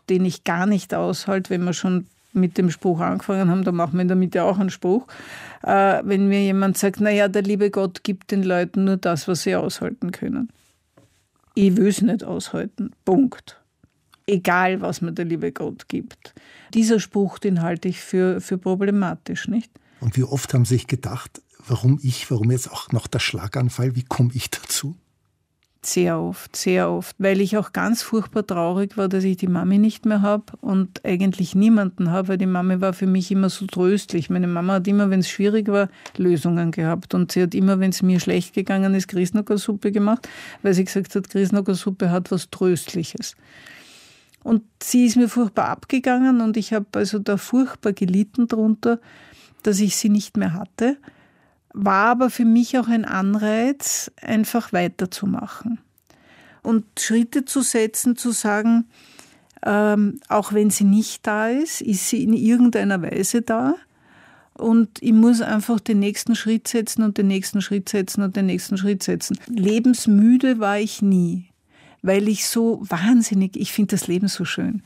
den ich gar nicht aushalte, wenn wir schon mit dem Spruch angefangen haben, da machen wir in der Mitte auch einen Spruch. Wenn mir jemand sagt, naja, der liebe Gott gibt den Leuten nur das, was sie aushalten können. Ich will es nicht aushalten. Punkt. Egal, was mir der liebe Gott gibt. Dieser Spruch, den halte ich für problematisch, nicht? Und wie oft haben Sie sich gedacht, warum jetzt auch noch der Schlaganfall, wie komme ich dazu? Sehr oft, weil ich auch ganz furchtbar traurig war, dass ich die Mami nicht mehr habe und eigentlich niemanden habe, weil die Mami war für mich immer so tröstlich. Meine Mama hat immer, wenn es schwierig war, Lösungen gehabt und sie hat immer, wenn es mir schlecht gegangen ist, Grießnogger-Suppe gemacht, weil sie gesagt hat, Grießnogger-Suppe hat was Tröstliches. Und sie ist mir furchtbar abgegangen und ich habe also da furchtbar gelitten drunter, dass ich sie nicht mehr hatte. War aber für mich auch ein Anreiz, einfach weiterzumachen und Schritte zu setzen, zu sagen, auch wenn sie nicht da ist sie in irgendeiner Weise da und ich muss einfach den nächsten Schritt setzen und den nächsten Schritt setzen und den nächsten Schritt setzen. Lebensmüde war ich nie, weil ich ich finde das Leben so schön.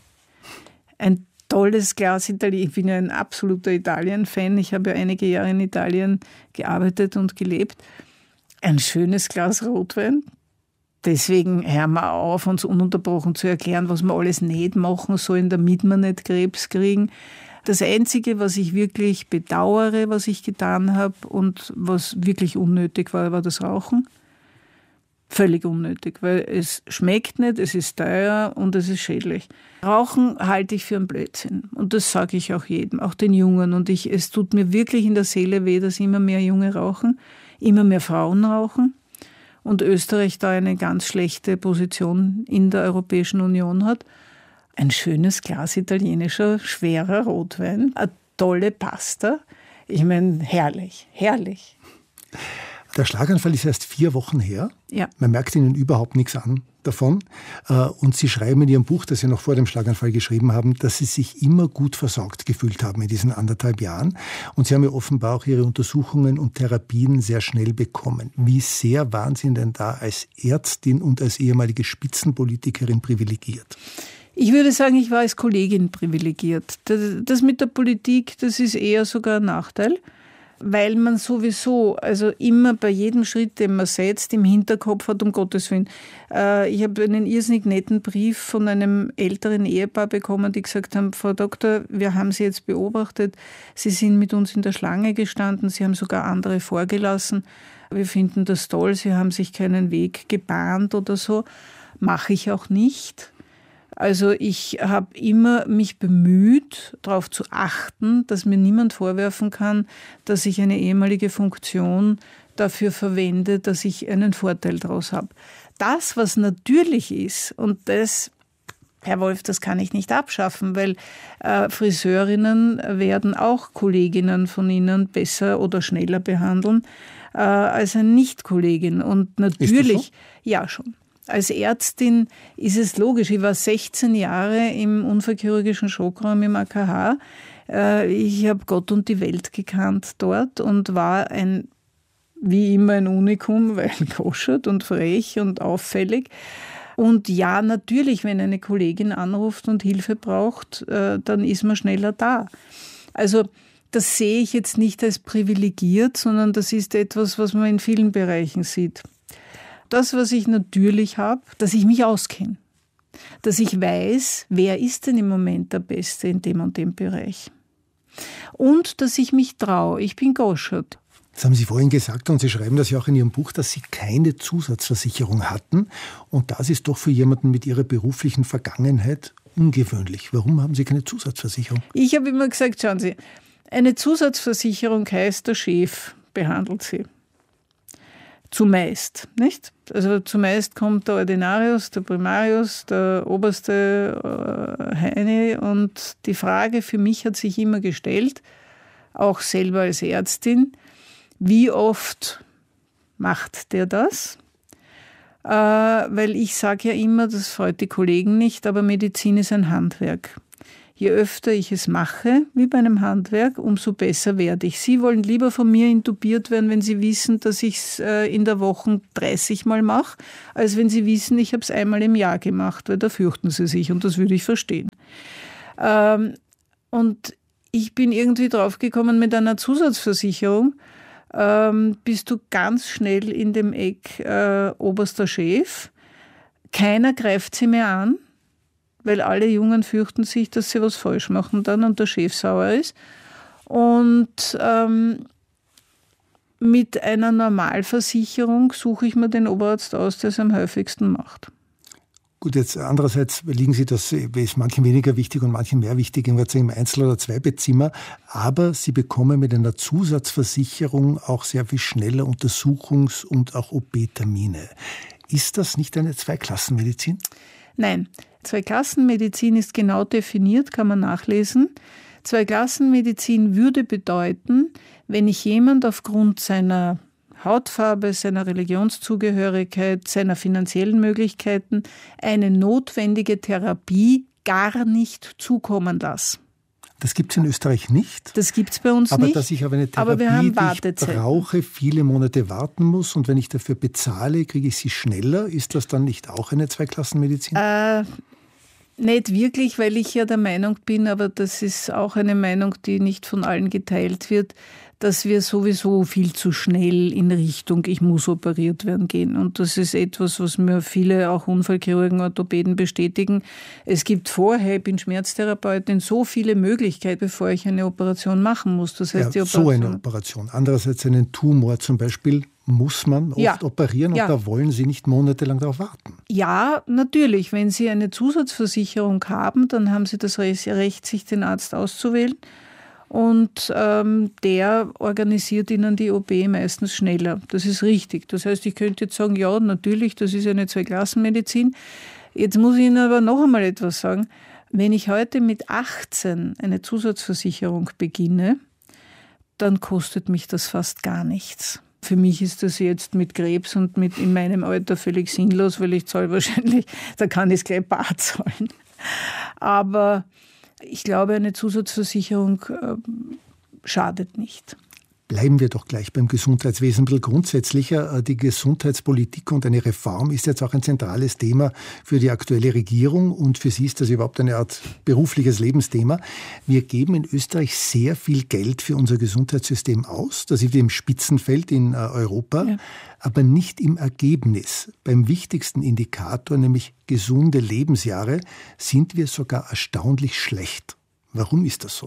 Ein tolles Glas Italien. Ich bin ja ein absoluter Italien-Fan. Ich habe ja einige Jahre in Italien gearbeitet und gelebt. Ein schönes Glas Rotwein. Deswegen hören wir auf, uns ununterbrochen zu erklären, was wir alles nicht machen sollen, damit wir nicht Krebs kriegen. Das Einzige, was ich wirklich bedauere, was ich getan habe und was wirklich unnötig war, war das Rauchen. Völlig unnötig, weil es schmeckt nicht, es ist teuer und es ist schädlich. Rauchen halte ich für einen Blödsinn und das sage ich auch jedem, auch den Jungen. Und es tut mir wirklich in der Seele weh, dass immer mehr Junge rauchen, immer mehr Frauen rauchen und Österreich da eine ganz schlechte Position in der Europäischen Union hat. Ein schönes Glas italienischer, schwerer Rotwein, eine tolle Pasta. Ich meine, herrlich, herrlich. Der Schlaganfall ist erst 4 Wochen her. Ja. Man merkt Ihnen überhaupt nichts an davon. Und Sie schreiben in Ihrem Buch, das Sie noch vor dem Schlaganfall geschrieben haben, dass Sie sich immer gut versorgt gefühlt haben in diesen 1,5 Jahren. Und Sie haben ja offenbar auch Ihre Untersuchungen und Therapien sehr schnell bekommen. Wie sehr waren Sie denn da als Ärztin und als ehemalige Spitzenpolitikerin privilegiert? Ich würde sagen, ich war als Kollegin privilegiert. Das mit der Politik, das ist eher sogar ein Nachteil. Weil man sowieso, also immer bei jedem Schritt, den man setzt, im Hinterkopf hat, um Gottes Willen. Ich habe einen irrsinnig netten Brief von einem älteren Ehepaar bekommen, die gesagt haben, Frau Doktor, wir haben Sie jetzt beobachtet, Sie sind mit uns in der Schlange gestanden, Sie haben sogar andere vorgelassen. Wir finden das toll, Sie haben sich keinen Weg gebahnt oder so. Mache ich auch nicht. Also ich habe immer mich bemüht, darauf zu achten, dass mir niemand vorwerfen kann, dass ich eine ehemalige Funktion dafür verwende, dass ich einen Vorteil daraus habe. Das, was natürlich ist, und das, Herr Wolf, das kann ich nicht abschaffen, weil Friseurinnen werden auch Kolleginnen von Ihnen besser oder schneller behandeln als eine Nicht-Kollegin. Und natürlich, ist das so? Ja schon. Als Ärztin ist es logisch. Ich war 16 Jahre im unfallchirurgischen Schockraum im AKH. Ich habe Gott und die Welt gekannt dort und war wie immer ein Unikum, weil koschert und frech und auffällig. Und ja, natürlich, wenn eine Kollegin anruft und Hilfe braucht, dann ist man schneller da. Also das sehe ich jetzt nicht als privilegiert, sondern das ist etwas, was man in vielen Bereichen sieht. Das, was ich natürlich habe, dass ich mich auskenne. Dass ich weiß, wer ist denn im Moment der Beste in dem und dem Bereich. Und dass ich mich traue. Ich bin Goschert. Das haben Sie vorhin gesagt und Sie schreiben das ja auch in Ihrem Buch, dass Sie keine Zusatzversicherung hatten. Und das ist doch für jemanden mit Ihrer beruflichen Vergangenheit ungewöhnlich. Warum haben Sie keine Zusatzversicherung? Ich habe immer gesagt, schauen Sie, eine Zusatzversicherung heißt, der Chef behandelt Sie. Zumeist, nicht? Also zumeist kommt der Ordinarius, der Primarius, der oberste Heini und die Frage für mich hat sich immer gestellt, auch selber als Ärztin, wie oft macht der das? Weil ich sage ja immer, das freut die Kollegen nicht, aber Medizin ist ein Handwerk. Je öfter ich es mache, wie bei einem Handwerk, umso besser werde ich. Sie wollen lieber von mir intubiert werden, wenn Sie wissen, dass ich es in der Woche 30 Mal mache, als wenn Sie wissen, ich habe es einmal im Jahr gemacht, weil da fürchten Sie sich und das würde ich verstehen. Und ich bin irgendwie draufgekommen, mit einer Zusatzversicherung bist du ganz schnell in dem Eck oberster Chef. Keiner greift sie mehr an, weil alle Jungen fürchten sich, dass sie was falsch machen dann und der Chef sauer ist. Und mit einer Normalversicherung suche ich mir den Oberarzt aus, der es am häufigsten macht. Gut, jetzt andererseits liegen Sie, das ist manchen weniger wichtig und manchen mehr wichtig, im Einzel- oder Zweibettzimmer, aber Sie bekommen mit einer Zusatzversicherung auch sehr viel schneller Untersuchungs- und auch OP-Termine. Ist das nicht eine Zweiklassenmedizin? Nein, Zweiklassenmedizin ist genau definiert, kann man nachlesen. Zweiklassenmedizin würde bedeuten, wenn ich jemand aufgrund seiner Hautfarbe, seiner Religionszugehörigkeit, seiner finanziellen Möglichkeiten eine notwendige Therapie gar nicht zukommen lasse. Das gibt es in Österreich nicht. Das gibt es bei uns aber nicht. Dass ich aber eine Therapie, die ich brauche, viele Monate warten muss und wenn ich dafür bezahle, kriege ich sie schneller. Ist das dann nicht auch eine Zweiklassenmedizin? Nicht wirklich, weil ich ja der Meinung bin, aber das ist auch eine Meinung, die nicht von allen geteilt wird, dass wir sowieso viel zu schnell in Richtung ich muss operiert werden gehen. Und das ist etwas, was mir viele auch Unfallchirurgen, Orthopäden bestätigen. Es gibt vorher, ich bin Schmerztherapeutin, so viele Möglichkeiten, bevor ich eine Operation machen muss. Das heißt, ja, so eine Operation. Andererseits einen Tumor zum Beispiel muss man oft operieren und da wollen Sie nicht monatelang darauf warten. Ja, natürlich. Wenn Sie eine Zusatzversicherung haben, dann haben Sie das Recht, sich den Arzt auszuwählen. Und der organisiert Ihnen die OP meistens schneller. Das ist richtig. Das heißt, ich könnte jetzt sagen, ja, natürlich, das ist eine Zweiklassenmedizin. Jetzt muss ich Ihnen aber noch einmal etwas sagen. Wenn ich heute mit 18 eine Zusatzversicherung beginne, dann kostet mich das fast gar nichts. Für mich ist das jetzt mit Krebs und mit in meinem Alter völlig sinnlos, weil ich zahle wahrscheinlich, da kann ich es gleich bar zahlen. Aber ich glaube, eine Zusatzversicherung schadet nicht. Bleiben wir doch gleich beim Gesundheitswesen ein bisschen grundsätzlicher. Die Gesundheitspolitik und eine Reform ist jetzt auch ein zentrales Thema für die aktuelle Regierung und für Sie ist das überhaupt eine Art berufliches Lebensthema. Wir geben in Österreich sehr viel Geld für unser Gesundheitssystem aus. Da sind wir im Spitzenfeld in Europa, aber nicht im Ergebnis. Beim wichtigsten Indikator, nämlich gesunde Lebensjahre, sind wir sogar erstaunlich schlecht. Warum ist das so?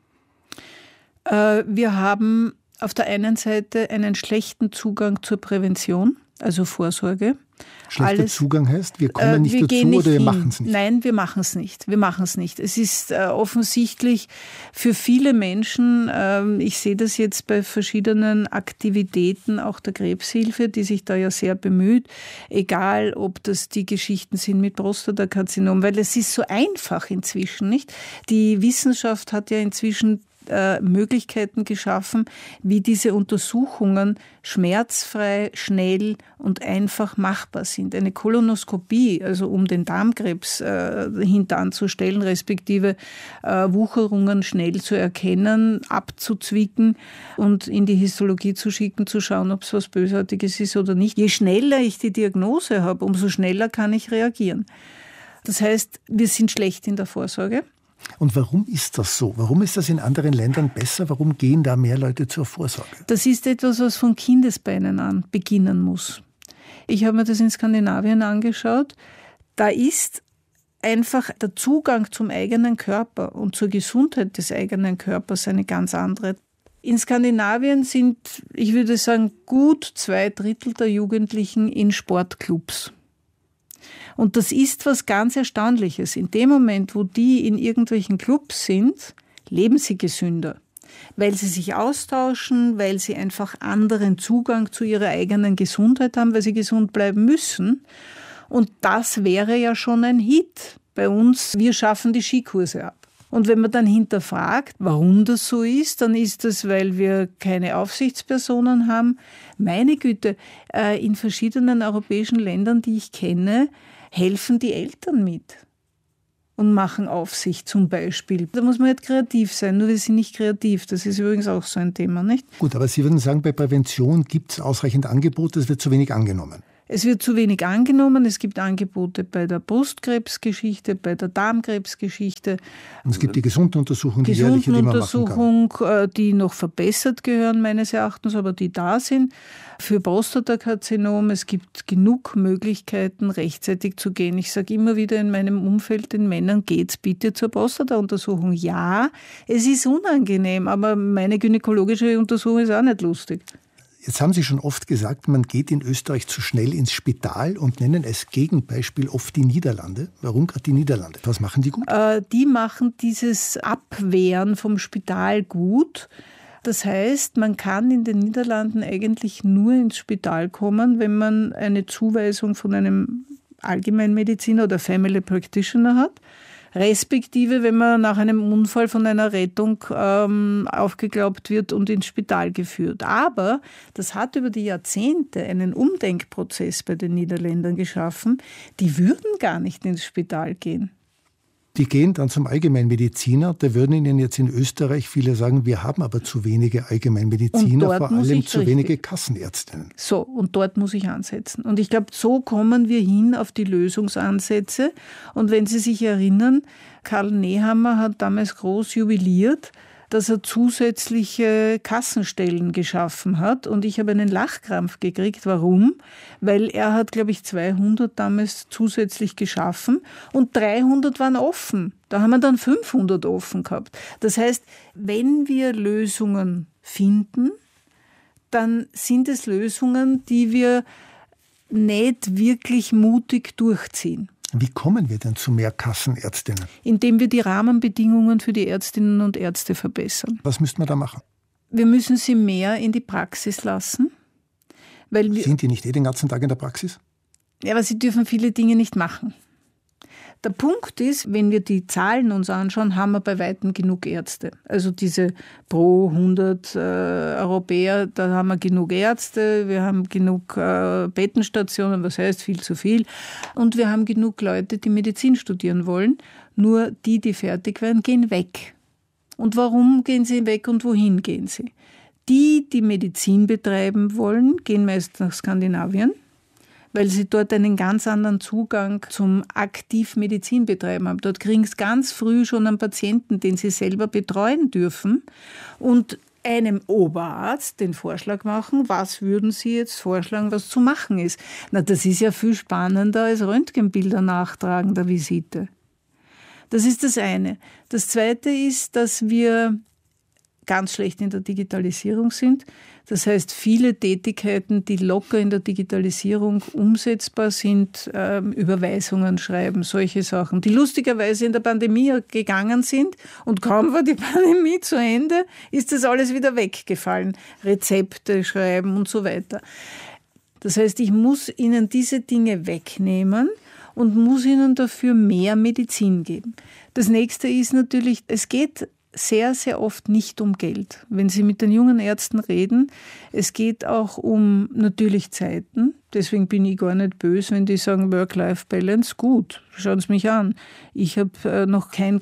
Wir haben auf der einen Seite einen schlechten Zugang zur Prävention, also Vorsorge. Schlechter Zugang heißt, wir kommen nicht dazu oder wir machen es nicht? Nein, wir machen es nicht. Wir machen es nicht. Es ist offensichtlich für viele Menschen, ich sehe das jetzt bei verschiedenen Aktivitäten, auch der Krebshilfe, die sich da ja sehr bemüht, egal ob das die Geschichten sind mit Prostatakarzinom, weil es ist so einfach inzwischen, nicht? Die Wissenschaft hat ja inzwischen Möglichkeiten geschaffen, wie diese Untersuchungen schmerzfrei, schnell und einfach machbar sind. Eine Kolonoskopie, also um den Darmkrebs hintanzustellen, respektive Wucherungen schnell zu erkennen, abzuzwicken und in die Histologie zu schicken, zu schauen, ob es was Bösartiges ist oder nicht. Je schneller ich die Diagnose habe, umso schneller kann ich reagieren. Das heißt, wir sind schlecht in der Vorsorge. Und warum ist das so? Warum ist das in anderen Ländern besser? Warum gehen da mehr Leute zur Vorsorge? Das ist etwas, was von Kindesbeinen an beginnen muss. Ich habe mir das in Skandinavien angeschaut. Da ist einfach der Zugang zum eigenen Körper und zur Gesundheit des eigenen Körpers eine ganz andere. In Skandinavien sind, ich würde sagen, gut 2/3 der Jugendlichen in Sportclubs. Und das ist was ganz Erstaunliches. In dem Moment, wo die in irgendwelchen Clubs sind, leben sie gesünder. Weil sie sich austauschen, weil sie einfach anderen Zugang zu ihrer eigenen Gesundheit haben, weil sie gesund bleiben müssen. Und das wäre ja schon ein Hit bei uns. Wir schaffen die Skikurse ab. Und wenn man dann hinterfragt, warum das so ist, dann ist das, weil wir keine Aufsichtspersonen haben. Meine Güte, in verschiedenen europäischen Ländern, die ich kenne, helfen die Eltern mit. und machen Aufsicht zum Beispiel. Da muss man halt kreativ sein, nur wir sind nicht kreativ. Das ist übrigens auch so ein Thema, nicht? Gut, aber Sie würden sagen, bei Prävention gibt es ausreichend Angebote, es wird zu wenig angenommen. Es wird zu wenig angenommen. Es gibt Angebote bei der Brustkrebsgeschichte, bei der Darmkrebsgeschichte. Und es gibt die Gesundenuntersuchung, die jährliche, die man machen kann. Die noch verbessert gehören meines Erachtens, aber die da sind. Für Prostatakarzinom, es gibt genug Möglichkeiten, rechtzeitig zu gehen. Ich sage immer wieder in meinem Umfeld den Männern, geht's bitte zur Prostatauntersuchung. Ja, es ist unangenehm, aber meine gynäkologische Untersuchung ist auch nicht lustig. Jetzt haben Sie schon oft gesagt, man geht in Österreich zu schnell ins Spital und nennen als Gegenbeispiel oft die Niederlande. Warum gerade die Niederlande? Was machen die gut? Die machen dieses Abwehren vom Spital gut. Das heißt, man kann in den Niederlanden eigentlich nur ins Spital kommen, wenn man eine Zuweisung von einem Allgemeinmediziner oder Family Practitioner hat. Respektive, wenn man nach einem Unfall von einer Rettung aufgeglaubt wird und ins Spital geführt. Aber das hat über die Jahrzehnte einen Umdenkprozess bei den Niederländern geschaffen. Die würden gar nicht ins Spital gehen. Die gehen dann zum Allgemeinmediziner. Da würden Ihnen jetzt in Österreich viele sagen, wir haben aber zu wenige Allgemeinmediziner, vor allem zu wenige Kassenärztinnen. So, und dort muss ich ansetzen. Und ich glaube, so kommen wir hin auf die Lösungsansätze. Und wenn Sie sich erinnern, Karl Nehammer hat damals groß jubiliert, dass er zusätzliche Kassenstellen geschaffen hat. Und ich habe einen Lachkrampf gekriegt. Warum? Weil er hat, glaube ich, 200 damals zusätzlich geschaffen und 300 waren offen. Da haben wir dann 500 offen gehabt. Das heißt, wenn wir Lösungen finden, dann sind es Lösungen, die wir nicht wirklich mutig durchziehen. Wie kommen wir denn zu mehr Kassenärztinnen? Indem wir die Rahmenbedingungen für die Ärztinnen und Ärzte verbessern. Was müsste man da machen? Wir müssen sie mehr in die Praxis lassen. Sind die nicht den ganzen Tag in der Praxis? Ja, aber sie dürfen viele Dinge nicht machen. Der Punkt ist, wenn wir die Zahlen uns anschauen, haben wir bei weitem genug Ärzte. Also diese pro 100 Europäer, da haben wir genug Ärzte, wir haben genug Bettenstationen, was heißt viel zu viel. Und wir haben genug Leute, die Medizin studieren wollen. Nur die fertig werden, gehen weg. Und warum gehen sie weg und wohin gehen sie? Die Medizin betreiben wollen, gehen meist nach Skandinavien, weil sie dort einen ganz anderen Zugang zum aktiv Medizin betreiben haben. Dort kriegen sie ganz früh schon einen Patienten, den sie selber betreuen dürfen und einem Oberarzt den Vorschlag machen, was würden Sie jetzt vorschlagen, was zu machen ist. Na, das ist ja viel spannender als Röntgenbilder nachtragen der Visite. Das ist das eine. Das zweite ist, dass wir ganz schlecht in der Digitalisierung sind. Das heißt, viele Tätigkeiten, die locker in der Digitalisierung umsetzbar sind, Überweisungen schreiben, solche Sachen, die lustigerweise in der Pandemie gegangen sind und kaum war die Pandemie zu Ende, ist das alles wieder weggefallen. Rezepte schreiben und so weiter. Das heißt, ich muss ihnen diese Dinge wegnehmen und muss ihnen dafür mehr Medizin geben. Das nächste ist natürlich, es geht sehr, sehr oft nicht um Geld. Wenn Sie mit den jungen Ärzten reden, es geht auch um natürlich Zeiten. Deswegen bin ich gar nicht böse, wenn die sagen Work-Life-Balance. Gut, schauen Sie mich an. Ich habe noch kein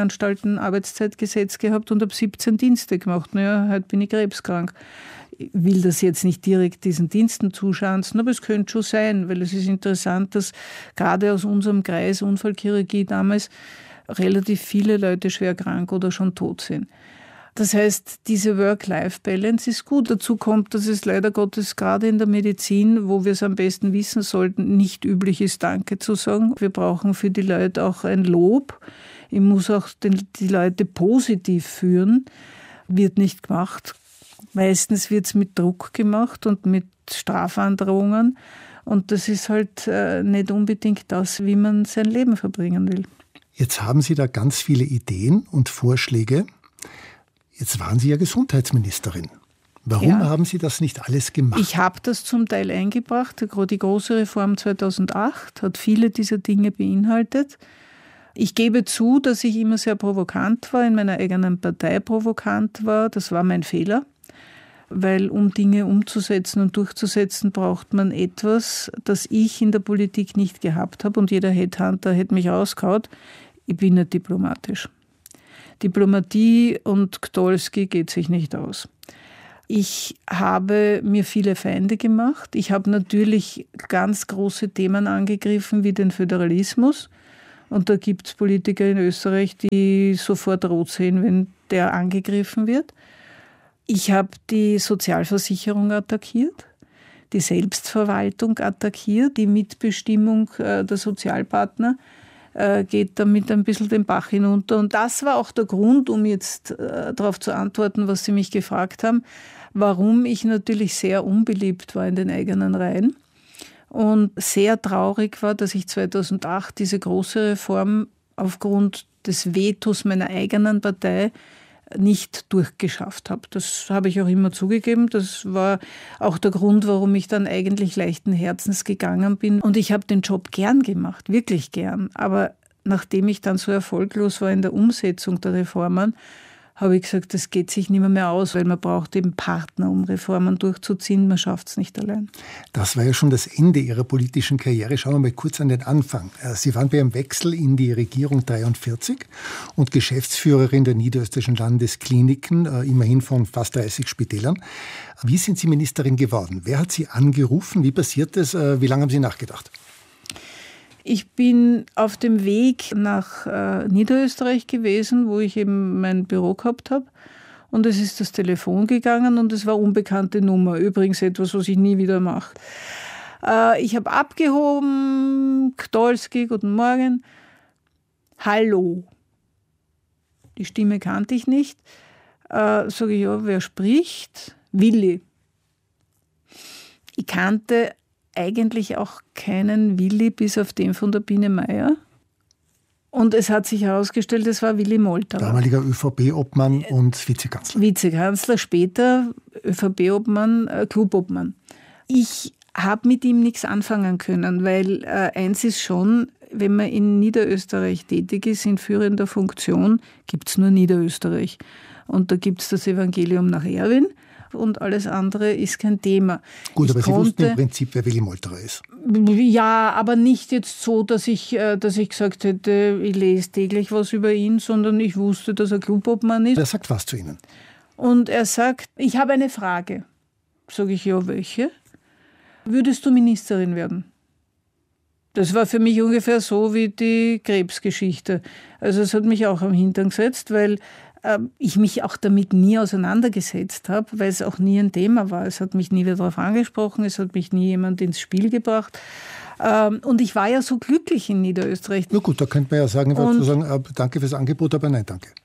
Krankenanstalten-Arbeitszeitgesetz gehabt und habe 17 Dienste gemacht. Naja, heute bin ich krebskrank. Ich will das jetzt nicht direkt diesen Diensten zuschanzen, aber es könnte schon sein, weil es ist interessant, dass gerade aus unserem Kreis Unfallchirurgie damals relativ viele Leute schwer krank oder schon tot sind. Das heißt, diese Work-Life-Balance ist gut. Dazu kommt, dass es leider Gottes gerade in der Medizin, wo wir es am besten wissen sollten, nicht üblich ist, Danke zu sagen. Wir brauchen für die Leute auch ein Lob. Ich muss auch die Leute positiv führen. Wird nicht gemacht. Meistens wird es mit Druck gemacht und mit Strafandrohungen. Und das ist halt nicht unbedingt das, wie man sein Leben verbringen will. Jetzt haben Sie da ganz viele Ideen und Vorschläge. Jetzt waren Sie ja Gesundheitsministerin. Warum haben Sie das nicht alles gemacht? Ich habe das zum Teil eingebracht. Die große Reform 2008 hat viele dieser Dinge beinhaltet. Ich gebe zu, dass ich immer sehr provokant war, in meiner eigenen Partei provokant war. Das war mein Fehler. Weil um Dinge umzusetzen und durchzusetzen, braucht man etwas, das ich in der Politik nicht gehabt habe und jeder Headhunter hätte mich rausgehauen. Ich bin nicht diplomatisch. Diplomatie und Gdolski geht sich nicht aus. Ich habe mir viele Feinde gemacht. Ich habe natürlich ganz große Themen angegriffen, wie den Föderalismus. Und da gibt es Politiker in Österreich, die sofort rot sehen, wenn der angegriffen wird. Ich habe die Sozialversicherung attackiert, die Selbstverwaltung attackiert, die Mitbestimmung der Sozialpartner geht damit ein bisschen den Bach hinunter. Und das war auch der Grund, um jetzt darauf zu antworten, was Sie mich gefragt haben, warum ich natürlich sehr unbeliebt war in den eigenen Reihen und sehr traurig war, dass ich 2008 diese große Reform aufgrund des Vetos meiner eigenen Partei nicht durchgeschafft habe. Das habe ich auch immer zugegeben. Das war auch der Grund, warum ich dann eigentlich leichten Herzens gegangen bin. Und ich habe den Job gern gemacht, wirklich gern. Aber nachdem ich dann so erfolglos war in der Umsetzung der Reformen, habe ich gesagt, das geht sich nicht mehr aus, weil man braucht eben Partner, um Reformen durchzuziehen. Man schafft es nicht allein. Das war ja schon das Ende Ihrer politischen Karriere. Schauen wir mal kurz an den Anfang. Sie waren bei Ihrem Wechsel in die Regierung 43 und Geschäftsführerin der Niederösterreichischen Landeskliniken, immerhin von fast 30 Spitälern. Wie sind Sie Ministerin geworden? Wer hat Sie angerufen? Wie passiert das? Wie lange haben Sie nachgedacht? Ich bin auf dem Weg nach Niederösterreich gewesen, wo ich eben mein Büro gehabt habe. Und es ist das Telefon gegangen und es war unbekannte Nummer. Übrigens etwas, was ich nie wieder mache. Ich habe abgehoben, Gdolski, guten Morgen. Hallo. Die Stimme kannte ich nicht. Sage ich, ja, wer spricht? Willi. Ich kannte eigentlich auch keinen Willi, bis auf den von der Biene Meier. Und es hat sich herausgestellt, es war Willi Molterer. Damaliger ÖVP-Obmann und Vizekanzler. Vizekanzler, später ÖVP-Obmann, Club-Obmann. Ich habe mit ihm nichts anfangen können, weil eins ist schon, wenn man in Niederösterreich tätig ist, in führender Funktion, gibt es nur Niederösterreich. Und da gibt es das Evangelium nach Erwin. Und alles andere ist kein Thema. Gut, aber Sie wussten im Prinzip, wer Willi Molterer ist. Ja, aber nicht jetzt so, dass ich gesagt hätte, ich lese täglich was über ihn, sondern ich wusste, dass er Clubobmann ist. Er sagt was zu Ihnen. Und er sagt, ich habe eine Frage. Sage ich, ja, welche? Würdest du Ministerin werden? Das war für mich ungefähr so wie die Krebsgeschichte. Also es hat mich auch am Hintern gesetzt, weil ich mich auch damit nie auseinandergesetzt habe, weil es auch nie ein Thema war. Es hat mich nie wieder darauf angesprochen, es hat mich nie jemand ins Spiel gebracht. Und ich war ja so glücklich in Niederösterreich. Na gut, da könnte man ja sagen, danke fürs Angebot, aber nein, danke.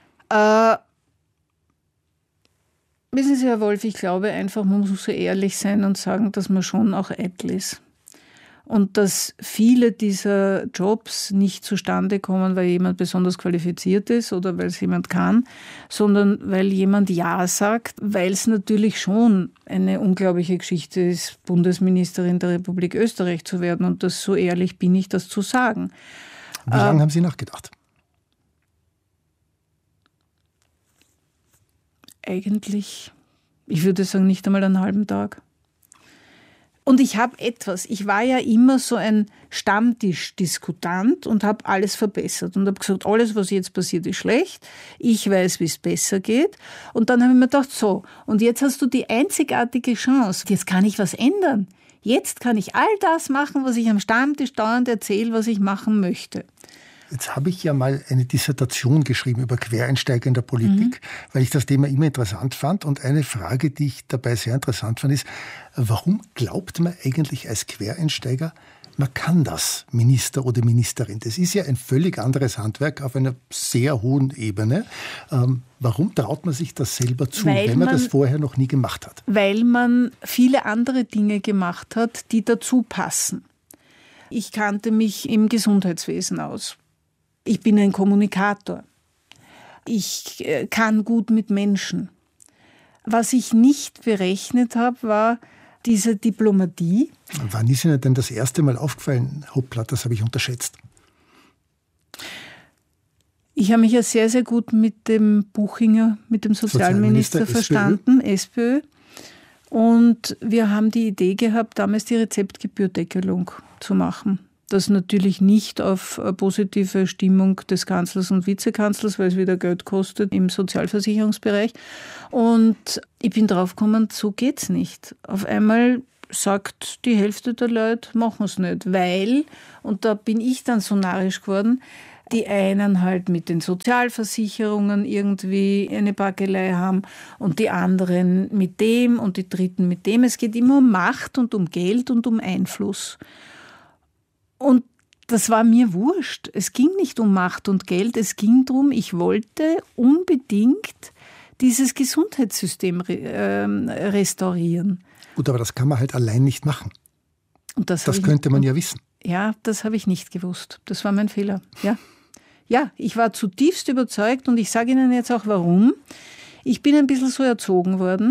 Wissen Sie, Herr Wolf, ich glaube einfach, man muss so ehrlich sein und sagen, dass man schon auch eitel ist. Und dass viele dieser Jobs nicht zustande kommen, weil jemand besonders qualifiziert ist oder weil es jemand kann, sondern weil jemand Ja sagt, weil es natürlich schon eine unglaubliche Geschichte ist, Bundesministerin der Republik Österreich zu werden. Und das so ehrlich bin ich, das zu sagen. Wie lange haben Sie nachgedacht? Eigentlich, ich würde sagen, nicht einmal einen halben Tag. Und ich war ja immer so ein Stammtischdiskutant und habe alles verbessert und habe gesagt, alles, was jetzt passiert, ist schlecht. Ich weiß, wie es besser geht. Und dann habe ich mir gedacht, so, und jetzt hast du die einzigartige Chance. Jetzt kann ich was ändern. Jetzt kann ich all das machen, was ich am Stammtisch dauernd erzähle, was ich machen möchte. Jetzt habe ich ja mal eine Dissertation geschrieben über Quereinsteiger in der Politik, weil ich das Thema immer interessant fand. Und eine Frage, die ich dabei sehr interessant fand, ist, warum glaubt man eigentlich als Quereinsteiger, man kann das, Minister oder Ministerin? Das ist ja ein völlig anderes Handwerk auf einer sehr hohen Ebene. Warum traut man sich das selber zu, wenn man das vorher noch nie gemacht hat? Weil man viele andere Dinge gemacht hat, die dazu passen. Ich kannte mich im Gesundheitswesen aus. Ich bin ein Kommunikator. Ich kann gut mit Menschen. Was ich nicht berechnet habe, war diese Diplomatie. Wann ist Ihnen denn das erste Mal aufgefallen, hoppla, das habe ich unterschätzt? Ich habe mich ja sehr, sehr gut mit dem Buchinger, mit dem Sozialminister verstanden, SPÖ. Und wir haben die Idee gehabt, damals die Rezeptgebührdeckelung zu machen. Das natürlich nicht auf positive Stimmung des Kanzlers und Vizekanzlers, weil es wieder Geld kostet im Sozialversicherungsbereich. Und ich bin drauf gekommen, so geht's nicht. Auf einmal sagt die Hälfte der Leute, machen es nicht, weil, und da bin ich dann so narrisch geworden, die einen halt mit den Sozialversicherungen irgendwie eine Backelei haben und die anderen mit dem und die Dritten mit dem. Es geht immer um Macht und um Geld und um Einfluss. Und das war mir wurscht. Es ging nicht um Macht und Geld, es ging darum, ich wollte unbedingt dieses Gesundheitssystem restaurieren. Gut, aber das kann man halt allein nicht machen. Und das könnte man ja wissen. Ja, das habe ich nicht gewusst. Das war mein Fehler. Ja, ich war zutiefst überzeugt und ich sage Ihnen jetzt auch warum. Ich bin ein bisschen so erzogen worden.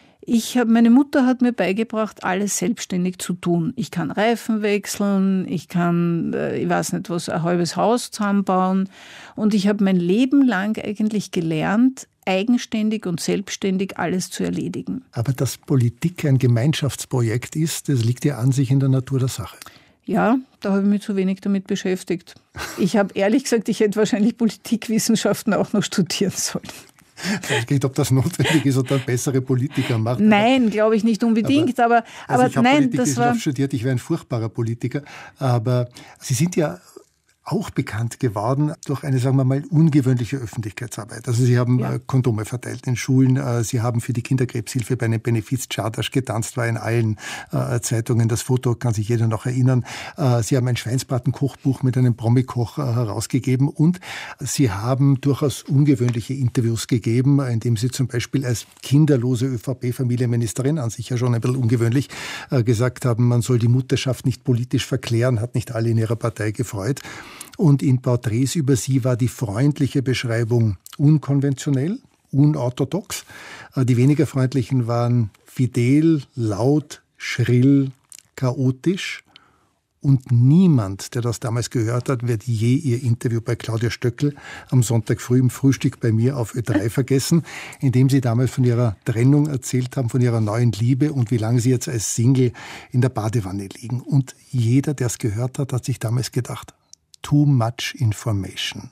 Meine Mutter hat mir beigebracht, alles selbstständig zu tun. Ich kann Reifen wechseln, ich kann, ich weiß nicht was, ein halbes Haus zusammenbauen. Und ich habe mein Leben lang eigentlich gelernt, eigenständig und selbstständig alles zu erledigen. Aber dass Politik ein Gemeinschaftsprojekt ist, das liegt ja an sich in der Natur der Sache. Ja, da habe ich mich zu wenig damit beschäftigt. Ich habe ehrlich gesagt, ich hätte wahrscheinlich Politikwissenschaften auch noch studieren sollen. Ich weiß nicht, ob das notwendig ist oder bessere Politiker macht. Nein, glaube ich nicht unbedingt. Aber ich habe nein, das war studiert, ich wäre ein furchtbarer Politiker. Aber Sie sind ja auch bekannt geworden durch eine, sagen wir mal, ungewöhnliche Öffentlichkeitsarbeit. Also Sie haben Kondome verteilt in Schulen, Sie haben für die Kinderkrebshilfe bei einem Benefiz-Chartage getanzt, war in allen Zeitungen. Das Foto kann sich jeder noch erinnern. Sie haben ein Schweinsbraten-Kochbuch mit einem Promi-Koch herausgegeben und Sie haben durchaus ungewöhnliche Interviews gegeben, indem Sie zum Beispiel als kinderlose ÖVP-Familienministerin, an sich ja schon ein bisschen ungewöhnlich, gesagt haben, man soll die Mutterschaft nicht politisch verklären, hat nicht alle in Ihrer Partei gefreut. Und in Porträts über sie war die freundliche Beschreibung unkonventionell, unorthodox. Die weniger freundlichen waren fidel, laut, schrill, chaotisch. Und niemand, der das damals gehört hat, wird je ihr Interview bei Claudia Stöckl am Sonntag früh im Frühstück bei mir auf Ö3 vergessen, in dem sie damals von ihrer Trennung erzählt haben, von ihrer neuen Liebe und wie lange sie jetzt als Single in der Badewanne liegen. Und jeder, der es gehört hat, hat sich damals gedacht, too much information.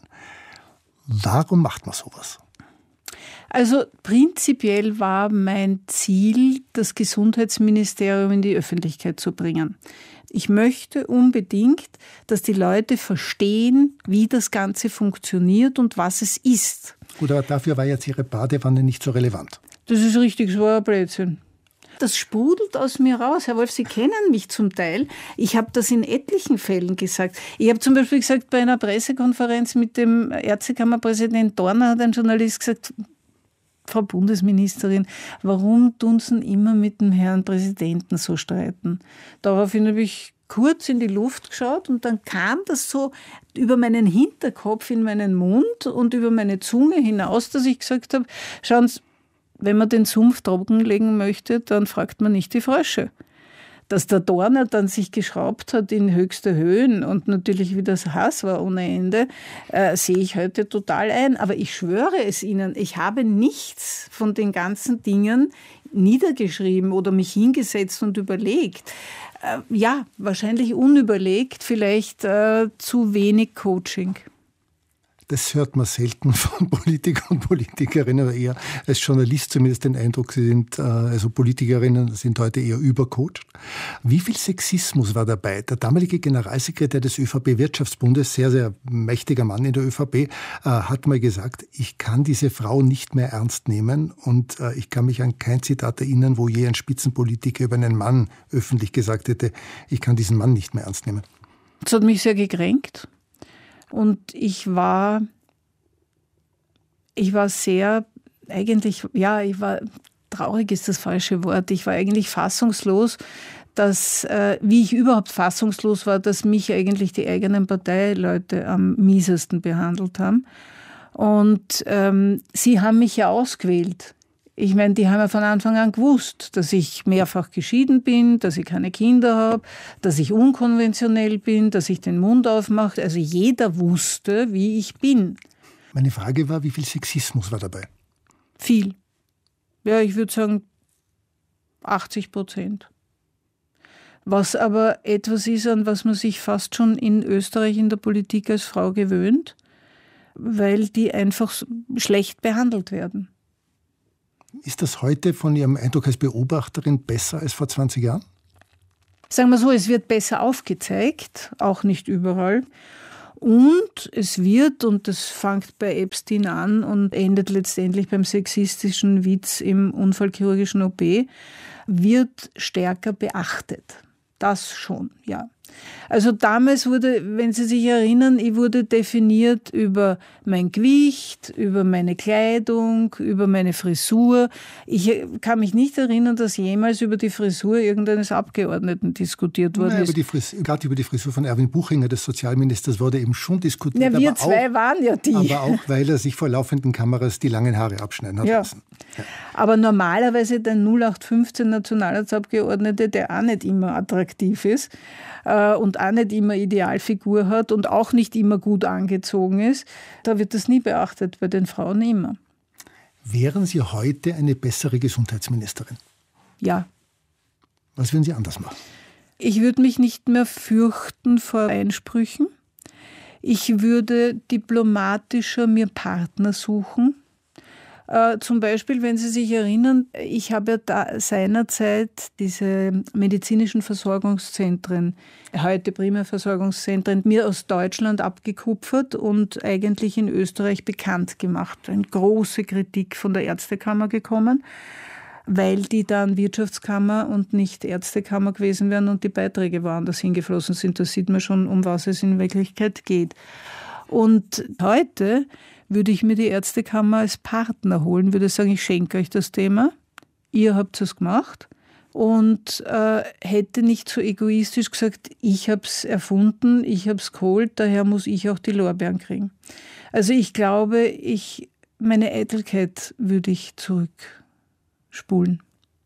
Warum macht man sowas? Also prinzipiell war mein Ziel, das Gesundheitsministerium in die Öffentlichkeit zu bringen. Ich möchte unbedingt, dass die Leute verstehen, wie das Ganze funktioniert und was es ist. Gut, aber dafür war jetzt Ihre Badewanne nicht so relevant. Das ist richtig, so ein Blödsinn. Das sprudelt aus mir raus. Herr Wolf, Sie kennen mich zum Teil. Ich habe das in etlichen Fällen gesagt. Ich habe zum Beispiel gesagt, bei einer Pressekonferenz mit dem Ärztekammerpräsident Dorner hat ein Journalist gesagt, Frau Bundesministerin, warum tun Sie immer mit dem Herrn Präsidenten so streiten? Daraufhin habe ich kurz in die Luft geschaut und dann kam das so über meinen Hinterkopf in meinen Mund und über meine Zunge hinaus, dass ich gesagt habe, schauen Sie, wenn man den Sumpf trockenlegen möchte, dann fragt man nicht die Frösche. Dass der Dorner dann sich geschraubt hat in höchste Höhen und natürlich wie das Hass war ohne Ende, sehe ich heute total ein. Aber ich schwöre es Ihnen, ich habe nichts von den ganzen Dingen niedergeschrieben oder mich hingesetzt und überlegt. Ja, wahrscheinlich unüberlegt, vielleicht zu wenig Coaching. Das hört man selten von Politikern und Politikerinnen, aber eher als Journalist zumindest den Eindruck, sie sind, also Politikerinnen sind heute eher übercoacht. Wie viel Sexismus war dabei? Der damalige Generalsekretär des ÖVP-Wirtschaftsbundes, sehr, sehr mächtiger Mann in der ÖVP, hat mal gesagt, ich kann diese Frau nicht mehr ernst nehmen und ich kann mich an kein Zitat erinnern, wo je ein Spitzenpolitiker über einen Mann öffentlich gesagt hätte, ich kann diesen Mann nicht mehr ernst nehmen. Das hat mich sehr gekränkt. Und ich war sehr, traurig ist das falsche Wort, ich war eigentlich fassungslos, wie ich überhaupt fassungslos war, dass mich eigentlich die eigenen Parteileute am miesesten behandelt haben. Und sie haben mich ja ausgewählt. Ich meine, die haben ja von Anfang an gewusst, dass ich mehrfach geschieden bin, dass ich keine Kinder habe, dass ich unkonventionell bin, dass ich den Mund aufmache. Also jeder wusste, wie ich bin. Meine Frage war, wie viel Sexismus war dabei? Viel. Ja, ich würde sagen 80%. Was aber etwas ist, an was man sich fast schon in Österreich in der Politik als Frau gewöhnt, weil die einfach schlecht behandelt werden. Ist das heute von Ihrem Eindruck als Beobachterin besser als vor 20 Jahren? Sagen wir so, es wird besser aufgezeigt, auch nicht überall. Und es wird, und das fängt bei Epstein an und endet letztendlich beim sexistischen Witz im unfallchirurgischen OP, wird stärker beachtet. Das schon, ja. Also damals wurde, wenn Sie sich erinnern, ich wurde definiert über mein Gewicht, über meine Kleidung, über meine Frisur. Ich kann mich nicht erinnern, dass jemals über die Frisur irgendeines Abgeordneten diskutiert worden ist. Gerade über die Frisur von Erwin Buchinger, des Sozialministers, wurde eben schon diskutiert. Ja, wir zwei waren ja die. Aber auch, weil er sich vor laufenden Kameras die langen Haare abschneiden hat lassen. Ja. Aber normalerweise der 0815 Nationalratsabgeordnete, der auch nicht immer attraktiv ist und auch nicht immer Idealfigur hat und auch nicht immer gut angezogen ist, da wird das nie beachtet, bei den Frauen immer. Wären Sie heute eine bessere Gesundheitsministerin? Ja. Was würden Sie anders machen? Ich würde mich nicht mehr fürchten vor Einsprüchen. Ich würde diplomatischer mir Partner suchen. Zum Beispiel, wenn Sie sich erinnern, ich habe ja da seinerzeit diese medizinischen Versorgungszentren, heute Primärversorgungszentren, mir aus Deutschland abgekupfert und eigentlich in Österreich bekannt gemacht. Eine große Kritik von der Ärztekammer gekommen, weil die dann Wirtschaftskammer und nicht Ärztekammer gewesen wären und die Beiträge woanders hingeflossen sind. Da sieht man schon, um was es in Wirklichkeit geht. Und heute würde ich mir die Ärztekammer als Partner holen, würde sagen, ich schenke euch das Thema, ihr habt es gemacht und hätte nicht so egoistisch gesagt, ich habe es erfunden, ich habe es geholt, daher muss ich auch die Lorbeeren kriegen. Also ich glaube, meine Eitelkeit würde ich zurückspulen.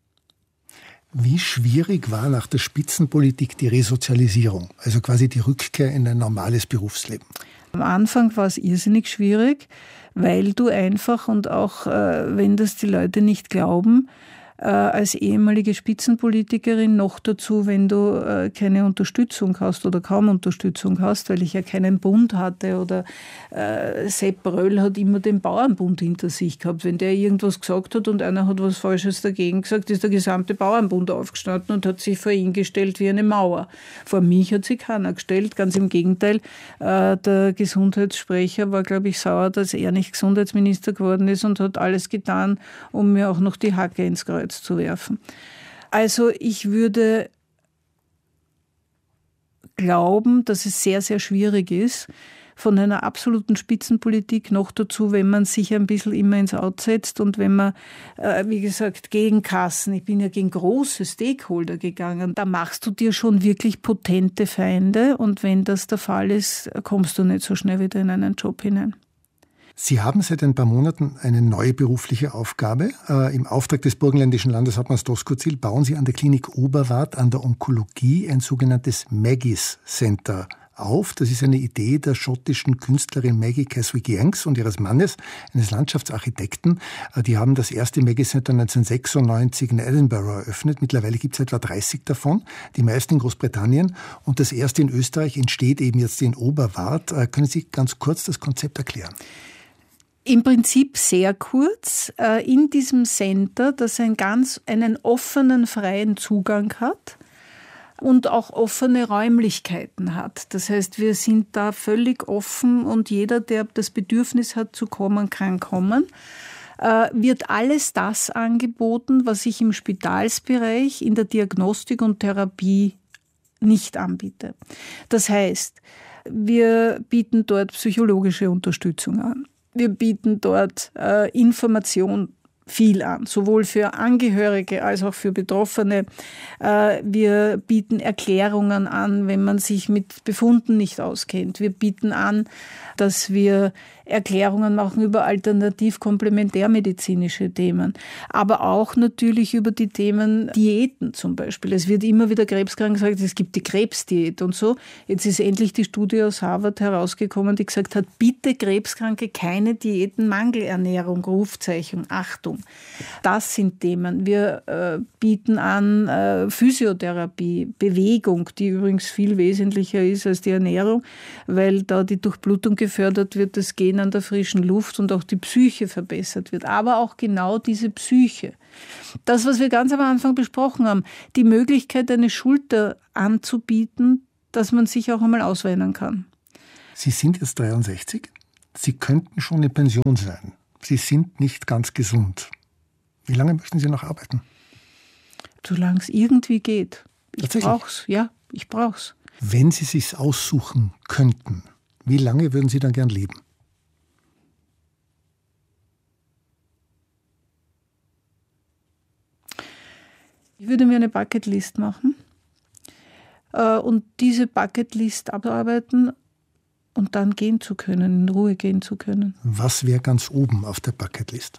Wie schwierig war nach der Spitzenpolitik die Resozialisierung, also quasi die Rückkehr in ein normales Berufsleben? Am Anfang war es irrsinnig schwierig, weil du einfach und auch, wenn das die Leute nicht glauben, als ehemalige Spitzenpolitikerin noch dazu, wenn du keine Unterstützung hast oder kaum Unterstützung hast, weil ich ja keinen Bund hatte oder Sepp Röll hat immer den Bauernbund hinter sich gehabt. Wenn der irgendwas gesagt hat und einer hat was Falsches dagegen gesagt, ist der gesamte Bauernbund aufgestanden und hat sich vor ihn gestellt wie eine Mauer. Vor mich hat sich keiner gestellt, ganz im Gegenteil. Der Gesundheitssprecher war, glaube ich, sauer, dass er nicht Gesundheitsminister geworden ist und hat alles getan, um mir auch noch die Hacke ins Kreuz zu werfen. Also ich würde glauben, dass es sehr, sehr schwierig ist, von einer absoluten Spitzenpolitik noch dazu, wenn man sich ein bisschen immer ins Out setzt und wenn man, wie gesagt, gegen Kassen, ich bin ja gegen große Stakeholder gegangen, da machst du dir schon wirklich potente Feinde und wenn das der Fall ist, kommst du nicht so schnell wieder in einen Job hinein. Sie haben seit ein paar Monaten eine neue berufliche Aufgabe. Im Auftrag des burgenländischen Landeshauptmanns Doskozil bauen Sie an der Klinik Oberwart an der Onkologie ein sogenanntes Maggie's Center auf. Das ist eine Idee der schottischen Künstlerin Maggie Caswick-Yanks und ihres Mannes, eines Landschaftsarchitekten. Die haben das erste Maggie Center 1996 in Edinburgh eröffnet. Mittlerweile gibt es etwa 30 davon, die meisten in Großbritannien. Und das erste in Österreich entsteht eben jetzt in Oberwart. Können Sie ganz kurz das Konzept erklären? Im Prinzip sehr kurz. In diesem Center, das einen offenen, freien Zugang hat und auch offene Räumlichkeiten hat. Das heißt, wir sind da völlig offen und jeder, der das Bedürfnis hat zu kommen, kann kommen. Wird alles das angeboten, was ich im Spitalsbereich, in der Diagnostik und Therapie nicht anbiete. Das heißt, wir bieten dort psychologische Unterstützung an. Wir bieten dort Information viel an, sowohl für Angehörige als auch für Betroffene. Wir bieten Erklärungen an, wenn man sich mit Befunden nicht auskennt. Wir bieten an, dass wir Erklärungen machen über alternativ-komplementärmedizinische Themen, aber auch natürlich über die Themen Diäten zum Beispiel. Es wird immer wieder Krebskranken gesagt, es gibt die Krebsdiät und so. Jetzt ist endlich die Studie aus Harvard herausgekommen, die gesagt hat, bitte Krebskranke keine Diäten, Mangelernährung, Rufzeichen, Achtung. Das sind Themen. Wir bieten an Physiotherapie, Bewegung, die übrigens viel wesentlicher ist als die Ernährung, weil da die Durchblutung gefördert wird, das Gehen an der frischen Luft und auch die Psyche verbessert wird. Aber auch genau diese Psyche. Das, was wir ganz am Anfang besprochen haben, die Möglichkeit, eine Schulter anzubieten, dass man sich auch einmal ausweinen kann. Sie sind jetzt 63. Sie könnten schon in Pension sein. Sie sind nicht ganz gesund. Wie lange möchten Sie noch arbeiten? Solange es irgendwie geht. Ich brauch's. Ja, ich brauch's. Wenn Sie sich's aussuchen könnten, wie lange würden Sie dann gern leben? Ich würde mir eine Bucketlist machen und diese Bucketlist abarbeiten und dann gehen zu können, in Ruhe gehen zu können. Was wäre ganz oben auf der Bucketlist?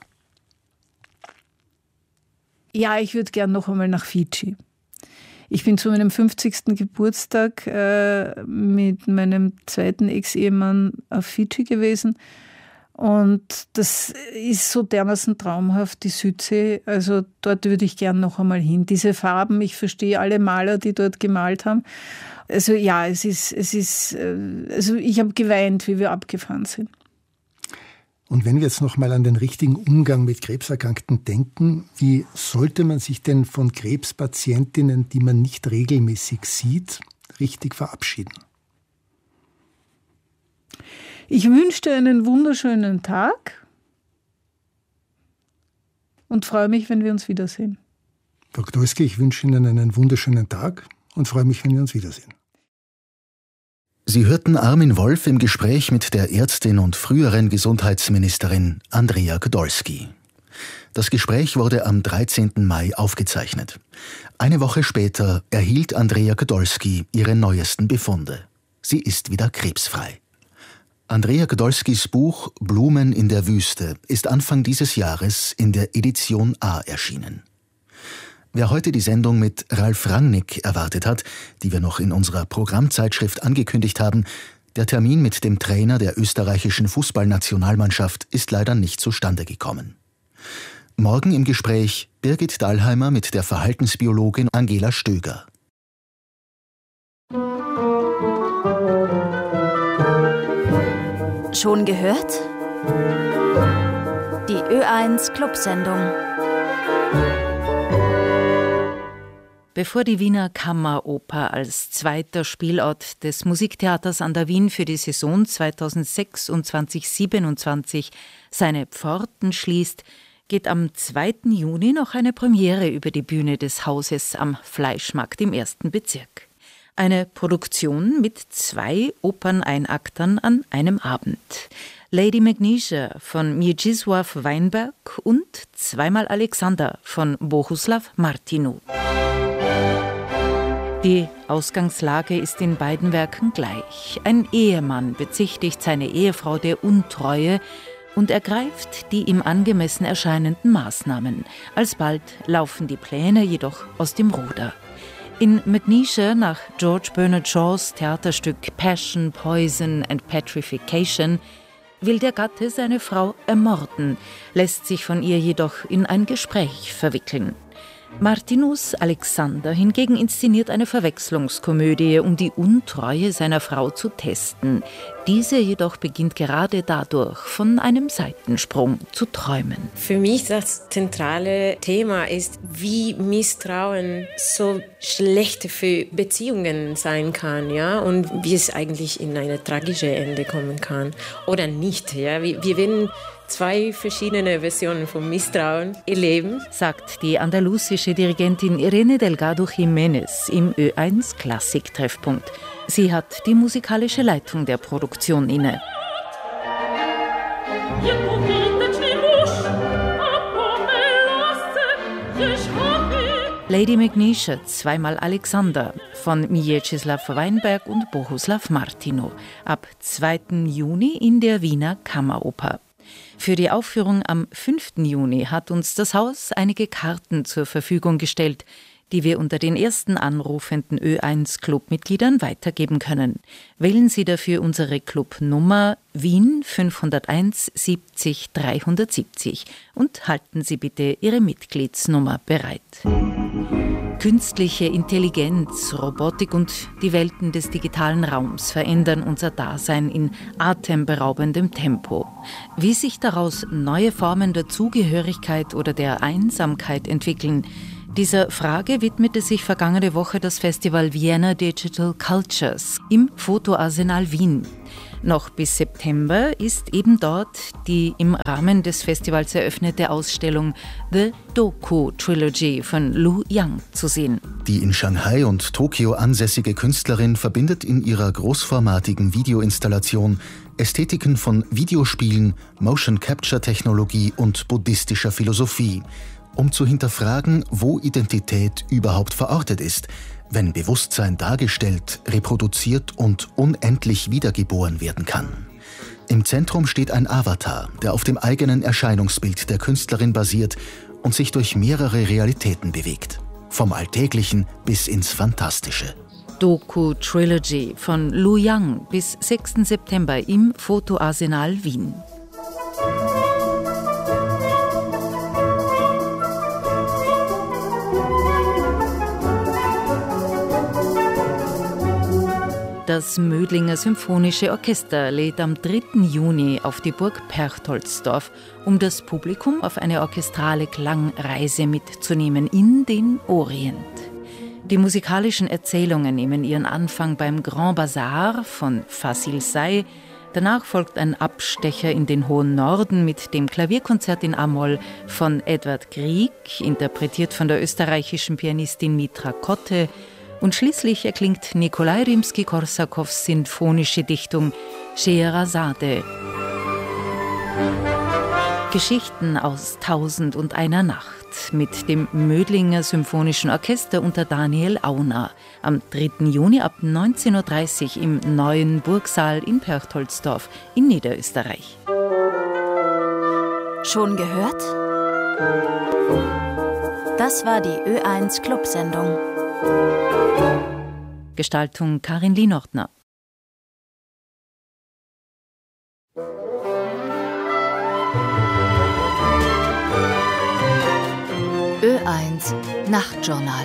Ja, ich würde gern noch einmal nach Fidschi. Ich bin zu meinem 50. Geburtstag mit meinem zweiten Ex-Ehemann auf Fidschi gewesen. Und das ist so dermaßen traumhaft, die Südsee. Also dort würde ich gern noch einmal hin. Diese Farben, ich verstehe alle Maler, die dort gemalt haben. Also ja, also ich habe geweint, wie wir abgefahren sind. Und wenn wir jetzt noch mal an den richtigen Umgang mit Krebserkrankten denken, wie sollte man sich denn von Krebspatientinnen, die man nicht regelmäßig sieht, richtig verabschieden? Ich wünsche dir einen wunderschönen Tag und freue mich, wenn wir uns wiedersehen. Frau Gdolski, ich wünsche Ihnen einen wunderschönen Tag und freue mich, wenn wir uns wiedersehen. Sie hörten Armin Wolf im Gespräch mit der Ärztin und früheren Gesundheitsministerin Andrea Gdolski. Das Gespräch wurde am 13. Mai aufgezeichnet. Eine Woche später erhielt Andrea Gdolski ihre neuesten Befunde. Sie ist wieder krebsfrei. Andrea Gdolskis Buch Blumen in der Wüste ist Anfang dieses Jahres in der Edition A erschienen. Wer heute die Sendung mit Ralf Rangnick erwartet hat, die wir noch in unserer Programmzeitschrift angekündigt haben, der Termin mit dem Trainer der österreichischen Fußballnationalmannschaft ist leider nicht zustande gekommen. Morgen im Gespräch Birgit Dahlheimer mit der Verhaltensbiologin Angela Stöger. Schon gehört? Die Ö1 Clubsendung. Bevor die Wiener Kammeroper als zweiter Spielort des Musiktheaters an der Wien für die Saison 2026/27 seine Pforten schließt, geht am 2. Juni noch eine Premiere über die Bühne des Hauses am Fleischmarkt im 1. Bezirk. Eine Produktion mit 2 Operneinaktern an einem Abend. Lady Magnesia von Mieczysław Weinberg und Zweimal Alexander von Bohuslav Martinu. Die Ausgangslage ist in beiden Werken gleich. Ein Ehemann bezichtigt seine Ehefrau der Untreue und ergreift die ihm angemessen erscheinenden Maßnahmen. Alsbald laufen die Pläne jedoch aus dem Ruder. In Magnesia, nach George Bernard Shaws Theaterstück Passion, Poison and Petrification, will der Gatte seine Frau ermorden, lässt sich von ihr jedoch in ein Gespräch verwickeln. Martinus Alexander hingegen inszeniert eine Verwechslungskomödie, um die Untreue seiner Frau zu testen. Diese jedoch beginnt gerade dadurch von einem Seitensprung zu träumen. Für mich das zentrale Thema ist, wie Misstrauen so schlecht für Beziehungen sein kann, ja, und wie es eigentlich in eine tragische Ende kommen kann oder nicht, ja. Wir werden 2 verschiedene Versionen von Misstrauen erleben, sagt die andalusische Dirigentin Irene Delgado Jiménez im Ö1 Klassik-Treffpunkt. Sie hat die musikalische Leitung der Produktion inne. Lady Magnesia, Zweimal Alexander von Mieczysław Weinberg und Bohuslav Martinu. Ab 2. Juni in der Wiener Kammeroper. Für die Aufführung am 5. Juni hat uns das Haus einige Karten zur Verfügung gestellt. die wir unter den ersten anrufenden Ö1-Club-Mitgliedern weitergeben können. Wählen Sie dafür unsere Clubnummer Wien 501 70 370 und halten Sie bitte Ihre Mitgliedsnummer bereit. Künstliche Intelligenz, Robotik und die Welten des digitalen Raums verändern unser Dasein in atemberaubendem Tempo. Wie sich daraus neue Formen der Zugehörigkeit oder der Einsamkeit entwickeln, dieser Frage widmete sich vergangene Woche das Festival Vienna Digital Cultures im Fotoarsenal Wien. Noch bis September ist eben dort die im Rahmen des Festivals eröffnete Ausstellung The Doku Trilogy von Lu Yang zu sehen. Die in Shanghai und Tokio ansässige Künstlerin verbindet in ihrer großformatigen Videoinstallation Ästhetiken von Videospielen, Motion-Capture-Technologie und buddhistischer Philosophie, um zu hinterfragen, wo Identität überhaupt verortet ist, wenn Bewusstsein dargestellt, reproduziert und unendlich wiedergeboren werden kann. Im Zentrum steht ein Avatar, der auf dem eigenen Erscheinungsbild der Künstlerin basiert und sich durch mehrere Realitäten bewegt. Vom Alltäglichen bis ins Fantastische. Doku Trilogy von Lu Yang bis 6. September im Fotoarsenal Wien. Das Mödlinger Symphonische Orchester lädt am 3. Juni auf die Burg Perchtoldsdorf, um das Publikum auf eine orchestrale Klangreise mitzunehmen in den Orient. Die musikalischen Erzählungen nehmen ihren Anfang beim Grand Bazar von Fasil Say. Danach folgt ein Abstecher in den hohen Norden mit dem Klavierkonzert in A-Moll von Edvard Grieg, interpretiert von der österreichischen Pianistin Mitra Kotte. Und schließlich erklingt Nikolai Rimski-Korsakows sinfonische Dichtung Scheherazade. Geschichten aus 1001 Nacht mit dem Mödlinger Symphonischen Orchester unter Daniel Auner. Am 3. Juni ab 19.30 Uhr im neuen Burgsaal in Perchtoldsdorf in Niederösterreich. Schon gehört? Das war die Ö1 Clubsendung. Gestaltung Karin Lienortner. Ö1 Nachtjournal.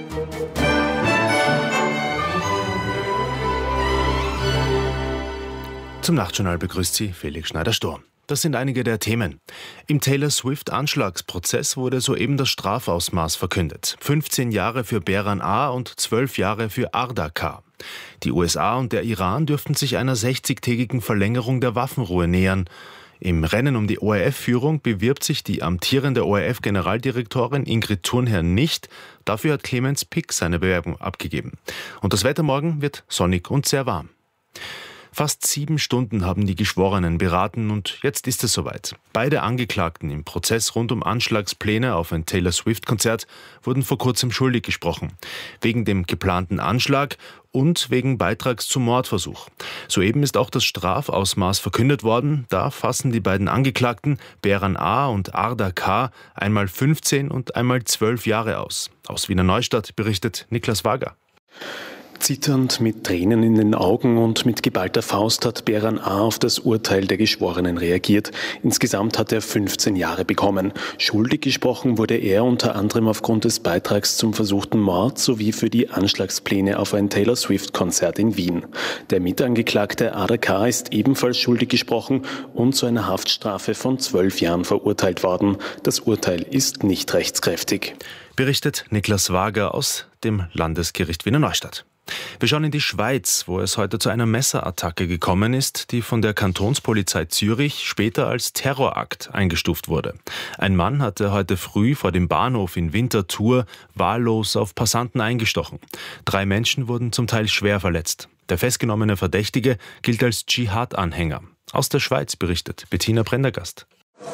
Zum Nachtjournal begrüßt Sie Felix Schneider-Sturm. Das sind einige der Themen. Im Taylor Swift-Anschlagsprozess wurde soeben das Strafausmaß verkündet. 15 Jahre für Behran A. und 12 Jahre für Arda K. Die USA und der Iran dürften sich einer 60-tägigen Verlängerung der Waffenruhe nähern. Im Rennen um die ORF-Führung bewirbt sich die amtierende ORF-Generaldirektorin Ingrid Thurnherr nicht. Dafür hat Clemens Pick seine Bewerbung abgegeben. Und das Wetter morgen wird sonnig und sehr warm. Fast 7 Stunden haben die Geschworenen beraten und jetzt ist es soweit. Beide Angeklagten im Prozess rund um Anschlagspläne auf ein Taylor Swift-Konzert wurden vor kurzem schuldig gesprochen. Wegen dem geplanten Anschlag und wegen Beitrags zum Mordversuch. Soeben ist auch das Strafausmaß verkündet worden. Da fassen die beiden Angeklagten, Behran A. und Arda K., einmal 15 und einmal 12 Jahre aus. Aus Wiener Neustadt berichtet Niklas Wager. Zitternd, mit Tränen in den Augen und mit geballter Faust hat Behran A. auf das Urteil der Geschworenen reagiert. Insgesamt hat er 15 Jahre bekommen. Schuldig gesprochen wurde er unter anderem aufgrund des Beitrags zum versuchten Mord sowie für die Anschlagspläne auf ein Taylor Swift-Konzert in Wien. Der Mitangeklagte Arda K. ist ebenfalls schuldig gesprochen und zu einer Haftstrafe von 12 Jahren verurteilt worden. Das Urteil ist nicht rechtskräftig. Berichtet Niklas Wager aus dem Landesgericht Wiener Neustadt. Wir schauen in die Schweiz, wo es heute zu einer Messerattacke gekommen ist, die von der Kantonspolizei Zürich später als Terrorakt eingestuft wurde. Ein Mann hatte heute früh vor dem Bahnhof in Winterthur wahllos auf Passanten eingestochen. 3 Menschen wurden zum Teil schwer verletzt. Der festgenommene Verdächtige gilt als Dschihad-Anhänger. Aus der Schweiz berichtet Bettina Prendergast.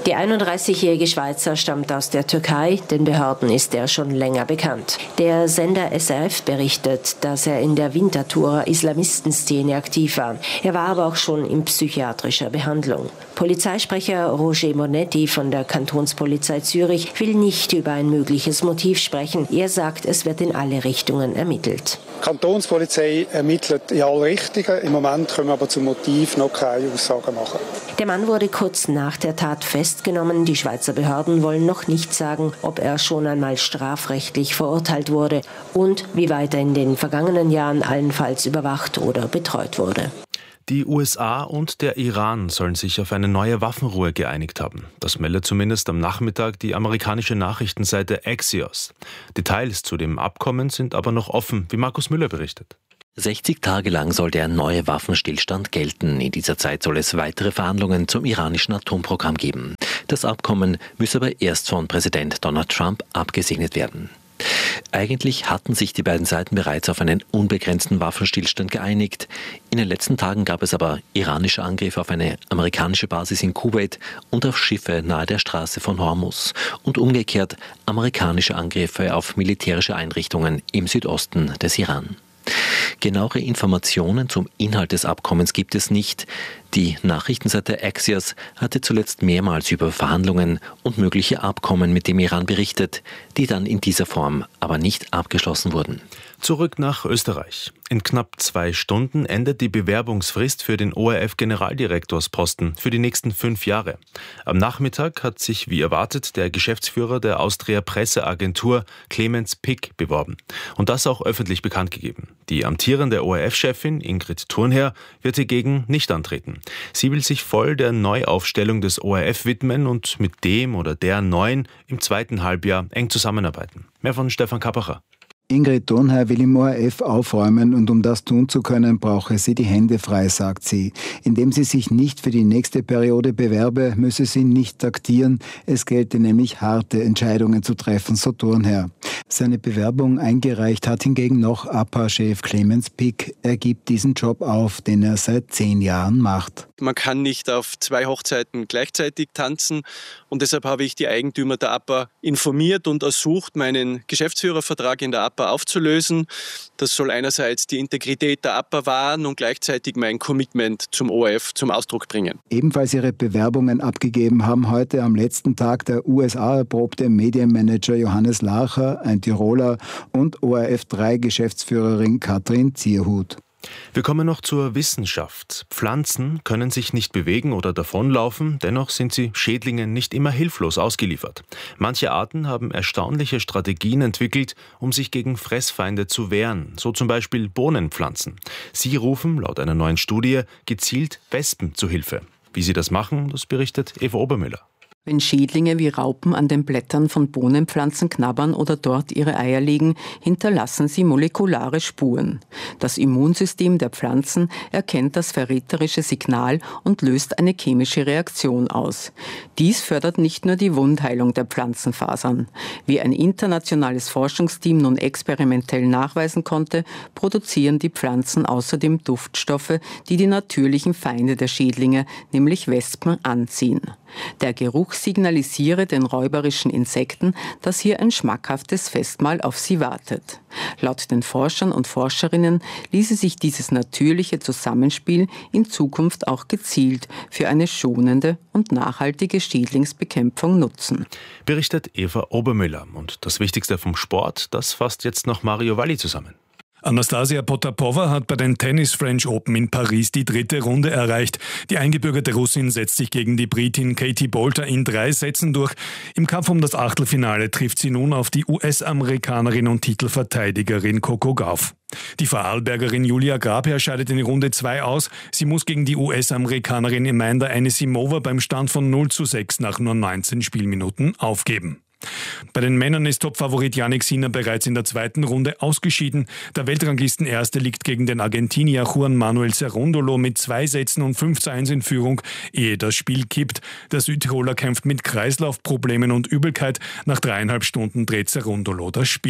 Der 31-jährige Schweizer stammt aus der Türkei, den Behörden ist er schon länger bekannt. Der Sender SRF berichtet, dass er in der Winterthurer Islamistenszene aktiv war. Er war aber auch schon in psychiatrischer Behandlung. Polizeisprecher Roger Monetti von der Kantonspolizei Zürich will nicht über ein mögliches Motiv sprechen. Er sagt, es wird in alle Richtungen ermittelt. Die Kantonspolizei ermittelt in alle Richtungen. Im Moment können wir aber zum Motiv noch keine Aussagen machen. Der Mann wurde kurz nach der Tat festgenommen. Die Schweizer Behörden wollen noch nicht sagen, ob er schon einmal strafrechtlich verurteilt wurde und wie weit er in den vergangenen Jahren allenfalls überwacht oder betreut wurde. Die USA und der Iran sollen sich auf eine neue Waffenruhe geeinigt haben. Das meldet zumindest am Nachmittag die amerikanische Nachrichtenseite Axios. Details zu dem Abkommen sind aber noch offen, wie Markus Müller berichtet. 60 Tage lang soll der neue Waffenstillstand gelten. In dieser Zeit soll es weitere Verhandlungen zum iranischen Atomprogramm geben. Das Abkommen müsse aber erst von Präsident Donald Trump abgesegnet werden. Eigentlich hatten sich die beiden Seiten bereits auf einen unbegrenzten Waffenstillstand geeinigt. In den letzten Tagen gab es aber iranische Angriffe auf eine amerikanische Basis in Kuwait und auf Schiffe nahe der Straße von Hormuz und umgekehrt amerikanische Angriffe auf militärische Einrichtungen im Südosten des Iran. Genauere Informationen zum Inhalt des Abkommens gibt es nicht. Die Nachrichtenseite Axios hatte zuletzt mehrmals über Verhandlungen und mögliche Abkommen mit dem Iran berichtet, die dann in dieser Form aber nicht abgeschlossen wurden. Zurück nach Österreich. In knapp 2 Stunden endet die Bewerbungsfrist für den ORF-Generaldirektorsposten für die nächsten 5 Jahre. Am Nachmittag hat sich, wie erwartet, der Geschäftsführer der Austria Presseagentur Clemens Pick beworben. Und das auch öffentlich bekannt gegeben. Die amtierende ORF-Chefin Ingrid Thurnherr wird hiergegen nicht antreten. Sie will sich voll der Neuaufstellung des ORF widmen und mit dem oder der Neuen im zweiten Halbjahr eng zusammenarbeiten. Mehr von Stefan Kappacher. Ingrid Thurnherr will im ORF aufräumen und um das tun zu können, brauche sie die Hände frei, sagt sie. Indem sie sich nicht für die nächste Periode bewerbe, müsse sie nicht taktieren. Es gelte nämlich harte Entscheidungen zu treffen, so Thurnherr. Seine Bewerbung eingereicht hat hingegen noch APA-Chef Clemens Pick. Er gibt diesen Job auf, den er seit 10 Jahren macht. Man kann nicht auf 2 Hochzeiten gleichzeitig tanzen und deshalb habe ich die Eigentümer der APA informiert und ersucht, meinen Geschäftsführervertrag in der APA aufzulösen. Das soll einerseits die Integrität der APA wahren und gleichzeitig mein Commitment zum ORF zum Ausdruck bringen. Ebenfalls ihre Bewerbungen abgegeben haben heute am letzten Tag der USA-erprobte Medienmanager Johannes Larcher, ein Tiroler, und ORF3-Geschäftsführerin Katrin Zierhut. Wir kommen noch zur Wissenschaft. Pflanzen können sich nicht bewegen oder davonlaufen, dennoch sind sie Schädlingen nicht immer hilflos ausgeliefert. Manche Arten haben erstaunliche Strategien entwickelt, um sich gegen Fressfeinde zu wehren, so zum Beispiel Bohnenpflanzen. Sie rufen, laut einer neuen Studie, gezielt Wespen zu Hilfe. Wie sie das machen, das berichtet Eva Obermüller. Wenn Schädlinge wie Raupen an den Blättern von Bohnenpflanzen knabbern oder dort ihre Eier legen, hinterlassen sie molekulare Spuren. Das Immunsystem der Pflanzen erkennt das verräterische Signal und löst eine chemische Reaktion aus. Dies fördert nicht nur die Wundheilung der Pflanzenfasern. Wie ein internationales Forschungsteam nun experimentell nachweisen konnte, produzieren die Pflanzen außerdem Duftstoffe, die die natürlichen Feinde der Schädlinge, nämlich Wespen, anziehen. Der Geruch signalisiere den räuberischen Insekten, dass hier ein schmackhaftes Festmahl auf sie wartet. Laut den Forschern und Forscherinnen ließe sich dieses natürliche Zusammenspiel in Zukunft auch gezielt für eine schonende und nachhaltige Schädlingsbekämpfung nutzen. Berichtet Eva Obermüller. Und das Wichtigste vom Sport, das fasst jetzt noch Mario Valli zusammen. Anastasia Potapova hat bei den Tennis French Open in Paris die 3. Runde erreicht. Die eingebürgerte Russin setzt sich gegen die Britin Katie Boulter in 3 Sätzen durch. Im Kampf um das Achtelfinale trifft sie nun auf die US-Amerikanerin und Titelverteidigerin Coco Gauff. Die Vorarlbergerin Julia Grabherr scheidet in Runde 2 aus. Sie muss gegen die US-Amerikanerin Amanda Anisimova beim Stand von 0:6 nach nur 19 Spielminuten aufgeben. Bei den Männern ist Topfavorit Jannik Sinner bereits in der 2. Runde ausgeschieden. Der Weltranglistenerste liegt gegen den Argentinier Juan Manuel Cerúndolo mit 2 Sätzen und 5:1 in Führung, ehe das Spiel kippt. Der Südtiroler kämpft mit Kreislaufproblemen und Übelkeit. Nach 3,5 Stunden dreht Cerúndolo das Spiel.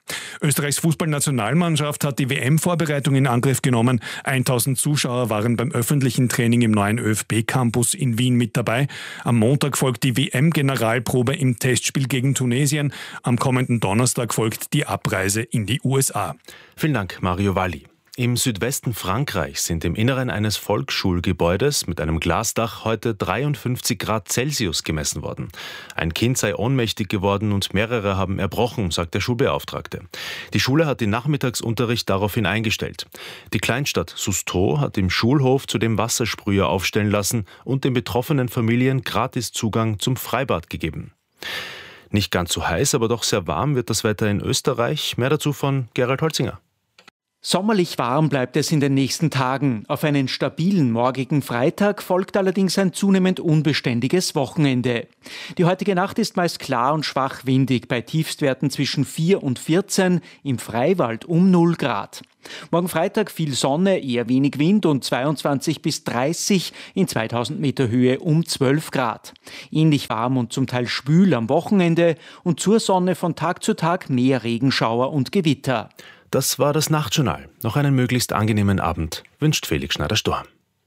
Österreichs Fußballnationalmannschaft hat die WM-Vorbereitung in Angriff genommen. 1000 Zuschauer waren beim öffentlichen Training im neuen ÖFB-Campus in Wien mit dabei. Am Montag folgt die WM-Generalprobe im Testspiel gegen Tunesien. Am kommenden Donnerstag folgt die Abreise in die USA. Vielen Dank, Mario Valli. Im Südwesten Frankreichs sind im Inneren eines Volksschulgebäudes mit einem Glasdach heute 53 Grad Celsius gemessen worden. Ein Kind sei ohnmächtig geworden und mehrere haben erbrochen, sagt der Schulbeauftragte. Die Schule hat den Nachmittagsunterricht daraufhin eingestellt. Die Kleinstadt Sousteau hat im Schulhof zudem Wassersprüher aufstellen lassen und den betroffenen Familien gratis Zugang zum Freibad gegeben. Nicht ganz so heiß, aber doch sehr warm wird das Wetter in Österreich. Mehr dazu von Gerald Holzinger. Sommerlich warm bleibt es in den nächsten Tagen. Auf einen stabilen morgigen Freitag folgt allerdings ein zunehmend unbeständiges Wochenende. Die heutige Nacht ist meist klar und schwach windig, bei Tiefstwerten zwischen 4 und 14, im Freiwald um 0 Grad. Morgen Freitag viel Sonne, eher wenig Wind und 22 bis 30, in 2000 Meter Höhe um 12 Grad. Ähnlich warm und zum Teil schwül am Wochenende und zur Sonne von Tag zu Tag mehr Regenschauer und Gewitter. Das war das Nachtjournal. Noch einen möglichst angenehmen Abend wünscht Felix Schneider-Storm.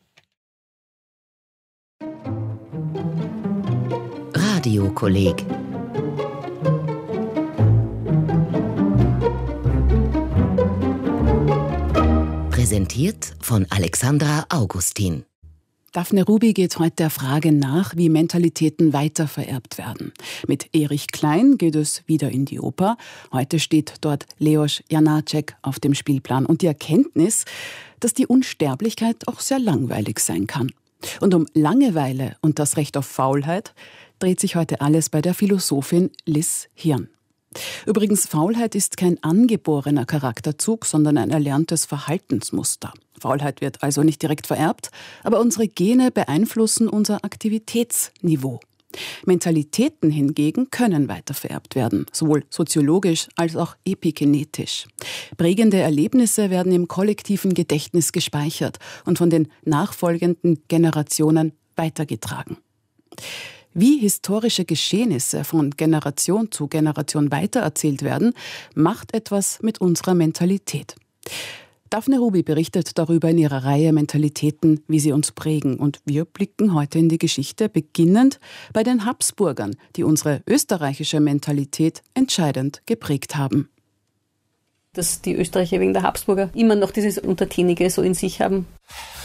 Radiokolleg. Präsentiert von Alexandra Augustin. Daphne Ruby geht heute der Frage nach, wie Mentalitäten weitervererbt werden. Mit Erich Klein geht es wieder in die Oper. Heute steht dort Leos Janáček auf dem Spielplan und die Erkenntnis, dass die Unsterblichkeit auch sehr langweilig sein kann. Und um Langeweile und das Recht auf Faulheit dreht sich heute alles bei der Philosophin Liz Hirn. Übrigens, Faulheit ist kein angeborener Charakterzug, sondern ein erlerntes Verhaltensmuster. Faulheit wird also nicht direkt vererbt, aber unsere Gene beeinflussen unser Aktivitätsniveau. Mentalitäten hingegen können weitervererbt werden, sowohl soziologisch als auch epigenetisch. Prägende Erlebnisse werden im kollektiven Gedächtnis gespeichert und von den nachfolgenden Generationen weitergetragen. Wie historische Geschehnisse von Generation zu Generation weitererzählt werden, macht etwas mit unserer Mentalität. Daphne Ruby berichtet darüber in ihrer Reihe Mentalitäten, wie sie uns prägen. Und wir blicken heute in die Geschichte, beginnend bei den Habsburgern, die unsere österreichische Mentalität entscheidend geprägt haben. Dass die Österreicher wegen der Habsburger immer noch dieses Untertänige so in sich haben.